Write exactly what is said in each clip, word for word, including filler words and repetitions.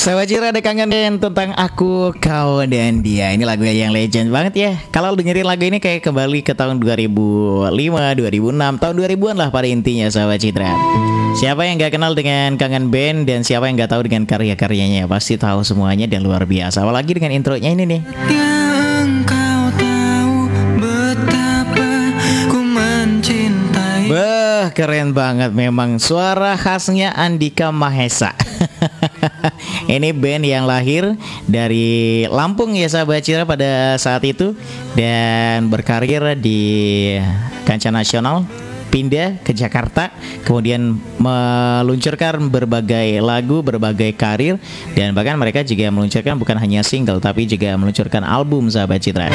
Sahabat Citra, ada kangen tentang aku, kau, dan dia. Ini lagu yang legend banget ya. Kalau dengerin lagu ini kayak kembali ke tahun dua ribu lima, dua ribu enam, tahun dua ribuan lah pada intinya, sahabat Citra. Siapa yang gak kenal dengan Kangen Band, dan siapa yang gak tahu dengan karya-karyanya? Pasti tahu semuanya dan luar biasa. Apalagi dengan intronya ini nih. Yang kau tahu betapa ku mencintai. Beh, keren banget memang. Suara khasnya Andika Mahesa. Ini band yang lahir dari Lampung ya, sahabat Citra, pada saat itu, dan berkarir di kancah nasional, pindah ke Jakarta, kemudian meluncurkan berbagai lagu, berbagai karir, dan bahkan mereka juga meluncurkan bukan hanya single tapi juga meluncurkan album, sahabat Citra.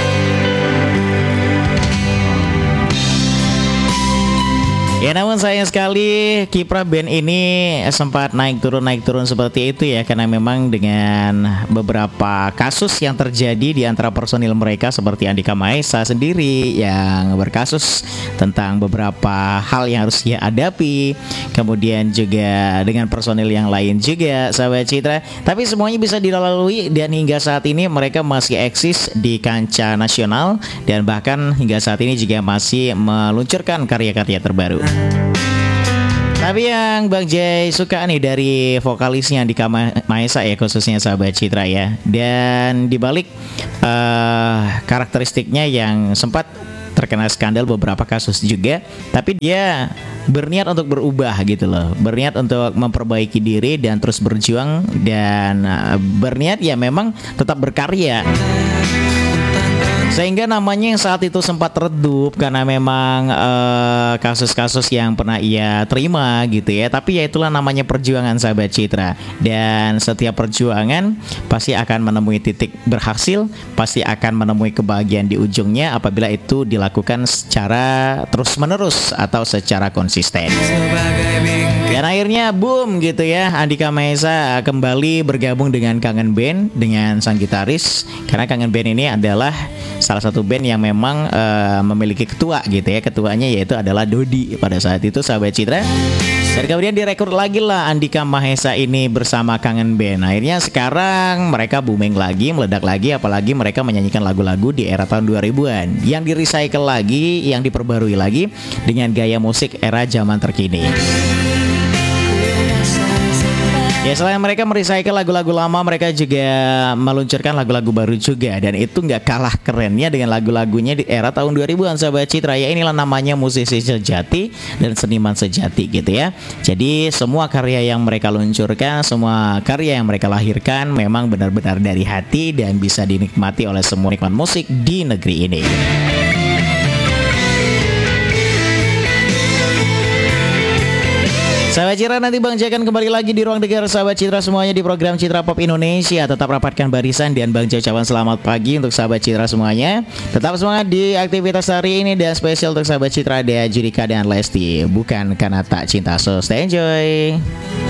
Ya, namun sayang sekali kiprah band ini sempat naik turun naik turun seperti itu ya, karena memang dengan beberapa kasus yang terjadi di antara personil mereka, seperti Andika Mahesa sendiri yang berkasus tentang beberapa hal yang harus dia hadapi, kemudian juga dengan personil yang lain juga, sahabat Citra. Tapi semuanya bisa dilalui, dan hingga saat ini mereka masih eksis di kancah nasional, dan bahkan hingga saat ini juga masih meluncurkan karya-karya terbaru. Tapi yang Bang Jay suka nih dari vokalisnya Andika Mahesa ya, khususnya, sahabat Citra ya. Dan dibalik uh, karakteristiknya yang sempat terkena skandal beberapa kasus juga, tapi dia berniat untuk berubah gitu loh, berniat untuk memperbaiki diri dan terus berjuang, dan uh, berniat ya memang tetap berkarya. Sehingga namanya yang saat itu sempat redup karena memang uh, kasus-kasus yang pernah ia terima gitu ya. Tapi ya itulah namanya perjuangan, sahabat Citra. Dan setiap perjuangan pasti akan menemui titik berhasil, pasti akan menemui kebahagiaan di ujungnya apabila itu dilakukan secara terus-menerus atau secara konsisten. Dan akhirnya boom gitu ya, Andika Mahesa kembali bergabung dengan Kangen Band dengan sang gitaris. Karena Kangen Band ini adalah salah satu band yang memang uh, memiliki ketua gitu ya. Ketuanya yaitu adalah Dodi pada saat itu, sahabat Citra. Dan kemudian direkrut lagi lah Andika Mahesa ini bersama Kangen Band. Akhirnya sekarang mereka booming lagi, meledak lagi. Apalagi mereka menyanyikan lagu-lagu di era tahun dua ribuan yang di-recycle lagi, yang diperbarui lagi dengan gaya musik era zaman terkini. Ya, selain mereka merecycle lagu-lagu lama, mereka juga meluncurkan lagu-lagu baru juga. Dan itu gak kalah kerennya dengan lagu-lagunya di era tahun dua ribuan, sahabat Citra. Ya, inilah namanya musisi sejati dan seniman sejati gitu ya. Jadi semua karya yang mereka luncurkan, semua karya yang mereka lahirkan memang benar-benar dari hati dan bisa dinikmati oleh semua nikmat musik di negeri ini. Sahabat Citra, nanti Bang Jay akan kembali lagi di Ruang Dengar sahabat Citra semuanya di program Citra Pop Indonesia. Tetap rapatkan barisan, dan Bang Jay ucapkan selamat pagi untuk sahabat Citra semuanya. Tetap semangat di aktivitas hari ini, dan spesial untuk sahabat Citra ada Judika dan Lesti, Bukan Karena Tak Cinta. So stay enjoy.